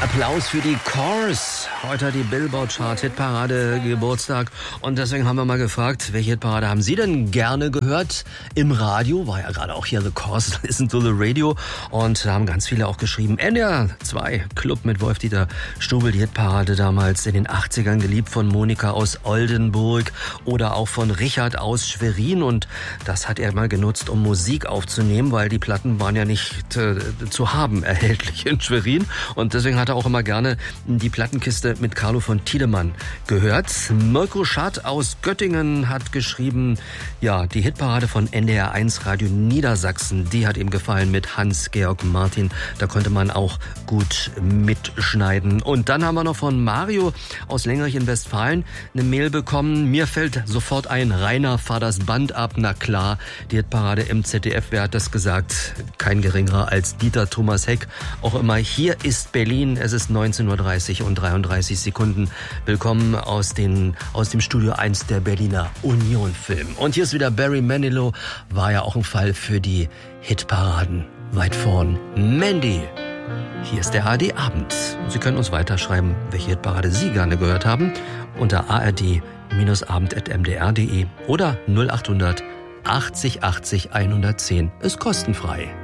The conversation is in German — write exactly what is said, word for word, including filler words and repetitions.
Applaus für die Corrs. Heute hat die Billboard-Chart-Hitparade Geburtstag. Und deswegen haben wir mal gefragt, welche Hitparade haben Sie denn gerne gehört? Im Radio war ja gerade auch hier The Corrs, Listen to the Radio. Und da haben ganz viele auch geschrieben, N D R zwei, Club mit Wolf-Dieter Strubel, die Hitparade damals in den achtzigern, geliebt von Monika aus Oldenburg oder auch von Richard aus Schwerin. Und das hat er mal genutzt, um Musik aufzunehmen, weil die Platten waren ja nicht äh, zu haben erhältlich in Schwerin. Und deswegen hat er auch immer gerne die Plattenkiste mit Carlo von Tiedemann gehört. Mirko Schad aus Göttingen hat geschrieben, ja, die Hitparade von N D R eins Radio Niedersachsen, die hat ihm gefallen mit Hans-Georg Martin. Da konnte man auch gut mitschneiden. Und dann haben wir noch von Mario aus Lengerich in Westfalen eine Mail bekommen. Mir fällt sofort ein, Rainer, fahr das Band ab. Na klar, die Hitparade im Z D F, wer hat das gesagt? Kein geringerer als Dieter Thomas Heck. Auch immer, hier ist Berlin. Es ist neunzehn Uhr dreißig und dreiunddreißig Sekunden. Willkommen aus, den, aus dem Studio eins der Berliner Union Film. Und hier ist wieder Barry Manilow. War ja auch ein Fall für die Hitparaden. Weit vorn. Mandy. Hier ist der A R D Abend. Und Sie können uns weiterschreiben, welche Hitparade Sie gerne gehört haben. Unter a r d abend at m d r punkt d e oder null achthundert achtzig achtzig hundertzehn ist kostenfrei.